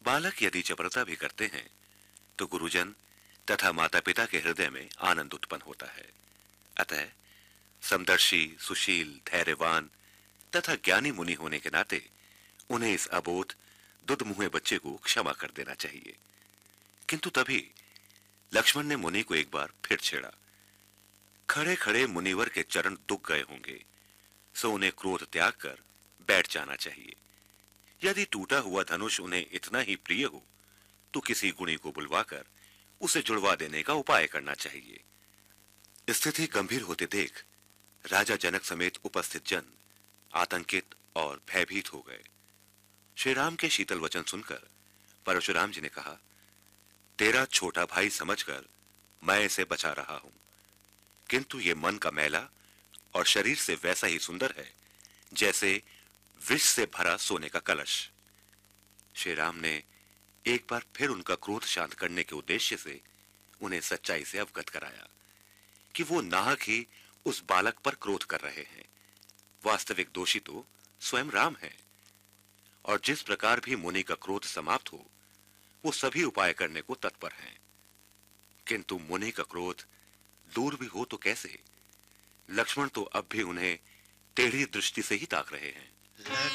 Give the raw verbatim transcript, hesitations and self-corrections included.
बालक यदि चपलता भी करते हैं तो गुरुजन तथा माता पिता के हृदय में आनंद उत्पन्न होता है। अतः समदर्शी, सुशील, धैर्यवान तथा ज्ञानी मुनि होने के नाते उन्हें इस अबोध दुधमुहे बच्चे को क्षमा कर देना चाहिए। किंतु तभी लक्ष्मण ने मुनि को एक बार फिर छेड़ा। खड़े खड़े मुनिवर के चरण दुख गए होंगे, सो उन्हें क्रोध त्याग कर बैठ जाना चाहिए। यदि टूटा हुआ धनुष उन्हें इतना ही प्रिय हो तो किसी गुणी को बुलवाकर उसे जुड़वा देने का उपाय करना चाहिए। स्थिति गंभीर होते देख राजा जनक समेत उपस्थित जन आतंकित और भयभीत हो गए। श्री राम के शीतल वचन सुनकर परशुराम जी ने कहा, तेरा छोटा भाई समझकर मैं इसे बचा रहा हूं, किंतु ये मन का मैला और शरीर से वैसा ही सुंदर है जैसे विष से भरा सोने का कलश। श्री राम ने एक बार फिर उनका क्रोध शांत करने के उद्देश्य से उन्हें सच्चाई से अवगत कराया कि वो नाहक ही उस बालक पर क्रोध कर रहे हैं। वास्तविक दोषी तो स्वयं राम है, और जिस प्रकार भी मुनि का क्रोध समाप्त हो वो सभी उपाय करने को तत्पर हैं। किंतु मुनि का क्रोध दूर भी हो तो कैसे? लक्ष्मण तो अब भी उन्हें टेढ़ी दृष्टि से ही ताक रहे हैं।